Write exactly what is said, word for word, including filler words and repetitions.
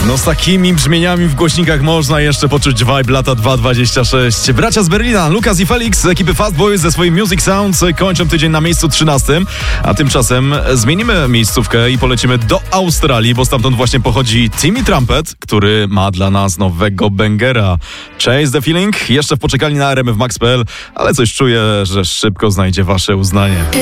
No z takimi brzmieniami w głośnikach można jeszcze poczuć vibe lata dwa tysiące dwudziestego szóstego. Bracia z Berlina, Lukas i Felix z ekipy Fast Boys ze swoim Music Sounds kończą tydzień na miejscu trzynastym, a tymczasem zmienimy miejscówkę i polecimy do Australii, bo stamtąd właśnie pochodzi Timmy Trumpet, który ma dla nas nowego bangera. Chase the Feeling, jeszcze w poczekalni na R M F Max kropka p l, ale coś czuję, że szybko znajdzie wasze uznanie.